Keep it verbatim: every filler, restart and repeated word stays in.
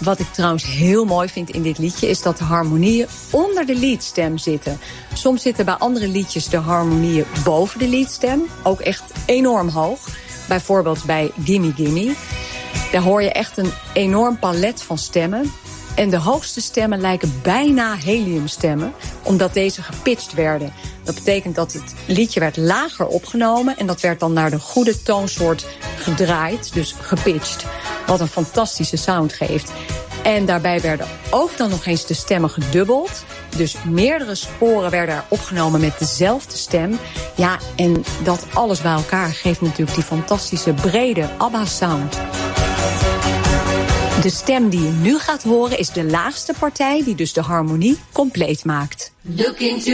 Wat ik trouwens heel mooi vind in dit liedje is dat de harmonieën onder de leadstem zitten. Soms zitten bij andere liedjes de harmonieën boven de leadstem. Ook echt enorm hoog. Bijvoorbeeld bij Gimme Gimme. Daar hoor je echt een enorm palet van stemmen. En de hoogste stemmen lijken bijna heliumstemmen, omdat deze gepitcht werden. Dat betekent dat het liedje werd lager opgenomen en dat werd dan naar de goede toonsoort gedraaid, dus gepitcht. Wat een fantastische sound geeft. En daarbij werden ook dan nog eens de stemmen gedubbeld. Dus meerdere sporen werden er opgenomen met dezelfde stem. Ja, en dat alles bij elkaar geeft natuurlijk die fantastische brede ABBA-sound. De stem die je nu gaat horen is de laagste partij, die dus de harmonie compleet maakt. Look into